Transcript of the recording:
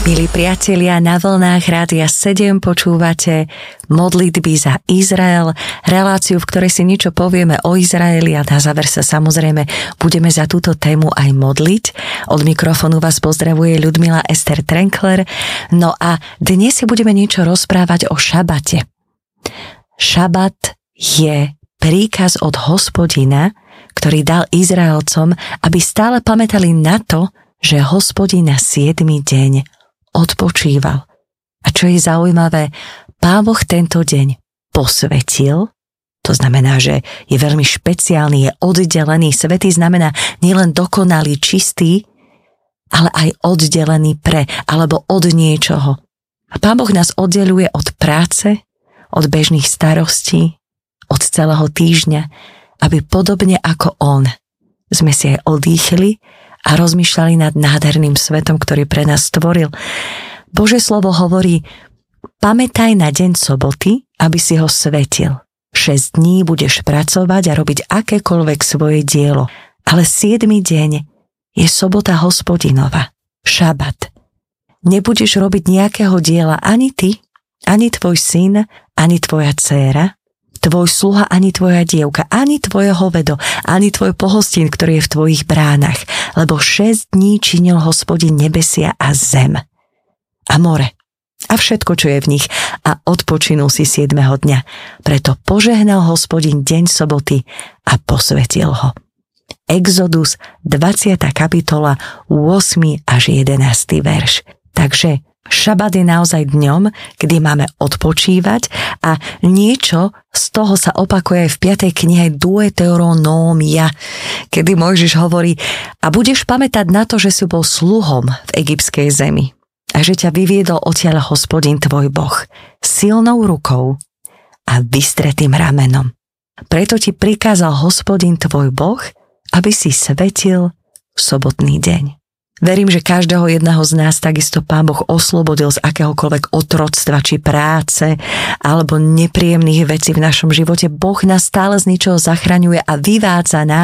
Milí priatelia, na vlnách Rádia 7 počúvate modlitby za Izrael, reláciu, v ktorej si niečo povieme o Izraeli a na záver sa samozrejme budeme za túto tému aj modliť. Od mikrofónu vás pozdravuje Ľudmila Ester Trenkler. No a dnes si budeme niečo rozprávať o šabate. Šabat je príkaz od Hospodina, ktorý dal Izraelcom, aby stále pamätali na to, že Hospodin na 7. deň odpočíval. A čo je zaujímavé, Pán Boh tento deň posvetil, to znamená, že je veľmi špeciálny, je oddelený. Svätý znamená nielen dokonalý, čistý, ale aj oddelený pre, alebo od niečoho. A Pán Boh nás oddeľuje od práce, od bežných starostí, od celého týždňa, aby podobne ako On sme si aj odýchli a rozmýšľali nad nádherným svetom, ktorý pre nás stvoril. Božie slovo hovorí: pamätaj na deň soboty, aby si ho svetil. 6 dní budeš pracovať a robiť akékoľvek svoje dielo, ale 7. deň je sobota Hospodinova, šabat. Nebudeš robiť nejakého diela ani ty, ani tvoj syn, ani tvoja dcéra, tvoj sluha, ani tvoja dievka, ani tvoje hovedo, ani tvoj pohostín, ktorý je v tvojich bránach, lebo 6 dní činil Hospodin nebesia a zem a more a všetko, čo je v nich, a odpočinul si 7. dňa. Preto požehnal Hospodin deň soboty a posvetil ho. Exodus 20. kapitola 8. až 11. verš. Takže šabat je naozaj dňom, kedy máme odpočívať, a niečo z toho sa opakuje aj v 5. knihe Deuteronómia, kedy Mojžiš hovorí: a budeš pamätať na to, že si bol sluhom v egyptskej zemi a že ťa vyviedol odtiaľ Hospodin tvoj Boh silnou rukou a vystretým ramenom. Preto ti prikázal Hospodin tvoj Boh, aby si svetil sobotný deň. Verím, že každého jedného z nás takisto Pán Boh oslobodil z akéhokoľvek otroctva či práce alebo nepríjemných vecí v našom živote. Boh nás stále z ničoho zachraňuje a vyvádza nás